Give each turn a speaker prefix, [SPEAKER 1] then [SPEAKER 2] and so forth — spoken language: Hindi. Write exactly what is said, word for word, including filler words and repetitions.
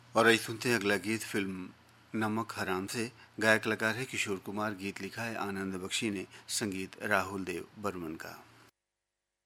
[SPEAKER 1] और आई सुनते हैं अगला गीत फिल्म नमक हराम से। गायक कलाकार है किशोर कुमार, गीत लिखा है आनंद बख्शी ने, संगीत राहुल देव बर्मन का।